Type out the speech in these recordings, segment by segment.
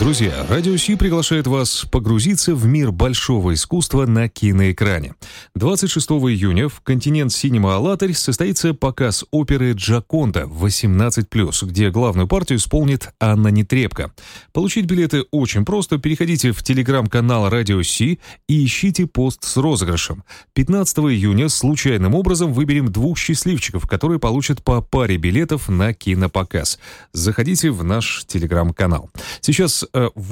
Друзья, Радио Си приглашает вас погрузиться в мир большого искусства на киноэкране. 26 июня в Континент Синема Алатырь состоится показ оперы «Джаконда» 18+, где главную партию исполнит Анна Нетребко. Получить билеты очень просто. Переходите в телеграм-канал Радио Си и ищите пост с розыгрышем. 15 июня случайным образом выберем 2 счастливчиков, которые получат по паре билетов на кинопоказ. Заходите в наш телеграм-канал. Сейчас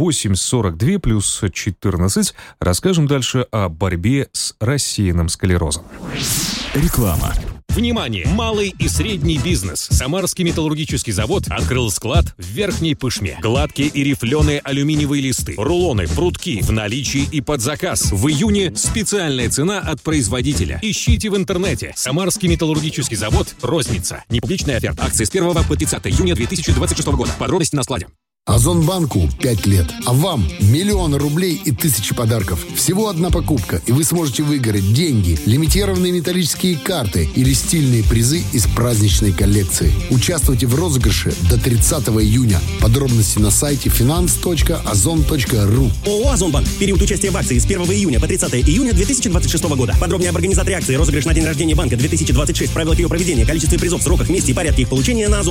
8:42 плюс 14. Расскажем дальше о борьбе с рассеянным склерозом. Реклама. Внимание! Малый и средний бизнес. Самарский металлургический завод открыл склад в Верхней Пышме. Гладкие и рифленые алюминиевые листы, рулоны, прутки в наличии и под заказ. В июне специальная цена от производителя. Ищите в интернете. Самарский металлургический завод. Розница. Непубличная оферта. Акции с 1 по 30 июня 2026 года. Подробности на складе. Озонбанку 5 лет, а вам миллионы рублей и тысячи подарков. Всего одна покупка, и вы сможете выиграть деньги, лимитированные металлические карты или стильные призы из праздничной коллекции. Участвуйте в розыгрыше до 30 июня. Подробности на сайте finance.ozon.ru. ООО «Озонбанк». Период участия в акции с 1 июня по 30 июня 2026 года. Подробнее об организаторе акции, розыгрыш на день рождения банка 2026, правилах ее проведения, количестве призов, сроках, месте и порядке их получения на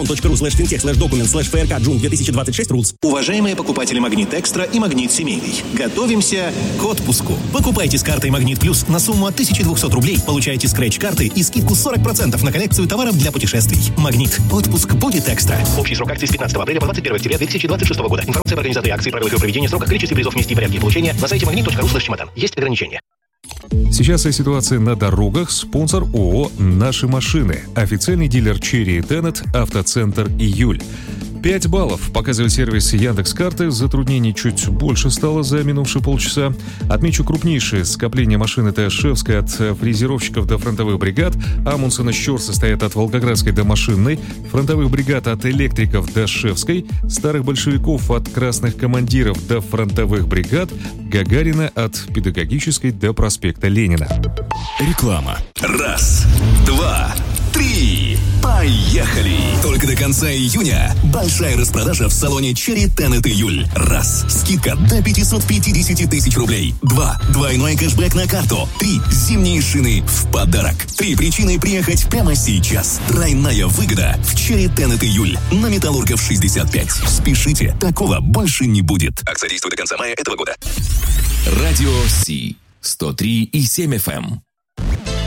ozon.ru/fintech/document/frk June 2026 rules. Уважаемые покупатели «Магнит Экстра» и «Магнит Семейный», готовимся к отпуску. Покупайте с картой «Магнит Плюс» на сумму от 1200 рублей, получаете скретч-карты и скидку 40% на коллекцию товаров для путешествий. «Магнит». Отпуск будет экстра. Общий срок акции с 15 апреля по 21 октября 2026 года. Информация об организаторе акции, правилах ее проведения, сроках, количестве призов, месте и порядке получения на сайте magnit.ru/чемодан. Есть ограничения. Сейчас о ситуации на дорогах. Спонсор ООО «Наши машины». Официальный дилер Cherry Tenet, автоцентр «Июль». 5 баллов показывает сервис Яндекс.Карты. Затруднений чуть больше стало за минувшие полчаса. Отмечу крупнейшее скопление машин — это Шевская от фрезеровщиков до фронтовых бригад, Амундсен и Щор состоят от Волгоградской до Машинной, фронтовых бригад от электриков до Шевской, старых большевиков от красных командиров до фронтовых бригад, Гагарина от педагогической до проспекта Ленина. Реклама. 1, 2, 3. Поехали! Только до конца июня большая распродажа в салоне Cherry Tenet Июль. 1. Скидка до 550 тысяч рублей. 2. Двойной кэшбэк на карту. 3. Зимние шины в подарок. 3 причины приехать прямо сейчас. Тройная выгода в Cherry Tenet Июль на Металлургов 65. Спешите, такого больше не будет. Акция действует до конца мая этого года. Радио Си. 103,7 FM.